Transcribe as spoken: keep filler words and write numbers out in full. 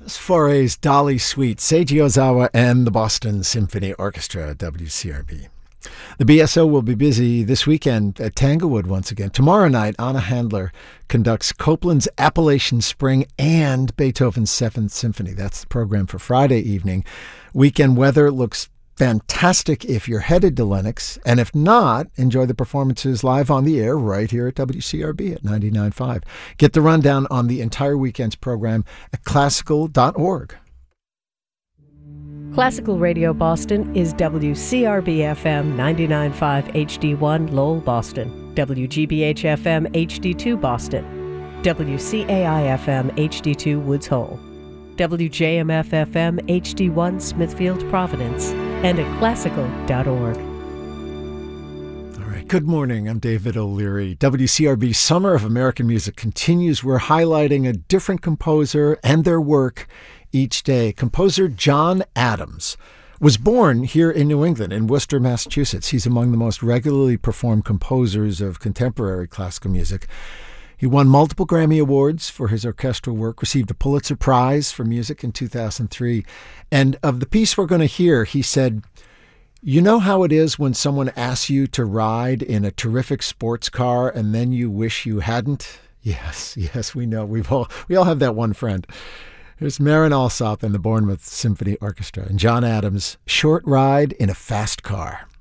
Foray's Dolly Sweet, Seiji Ozawa, and the Boston Symphony Orchestra, W C R B. The B S O will be busy this weekend at Tanglewood once again. Tomorrow night, Anna Handler conducts Copland's Appalachian Spring and Beethoven's Seventh Symphony. That's the program for Friday evening. Weekend weather looks fantastic if you're headed to Lenox, and if not, enjoy the performances live on the air right here at W C R B at ninety-nine point five. Get the rundown on the entire weekend's program at classical dot org. Classical Radio Boston is W C R B F M ninety-nine point five H D one Lowell, Boston, W G B H F M H D two Boston, W C A I F M H D two Woods Hole, W J M F F M H D one Smithfield, Providence, and at classical dot org. All right, good morning. I'm David O'Leary. W C R B Summer of American Music continues. We're highlighting a different composer and their work each day. Composer John Adams was born here in New England, in Worcester, Massachusetts. He's among the most regularly performed composers of contemporary classical music. He won multiple Grammy Awards for his orchestral work, received a Pulitzer Prize for music in two thousand three. And of the piece we're going to hear, he said, "You know how it is when someone asks you to ride in a terrific sports car and then you wish you hadn't?" Yes, yes, we know. We've all we all have that one friend. Here's Marin Alsop and the Bournemouth Symphony Orchestra and John Adams' Short Ride in a Fast Car.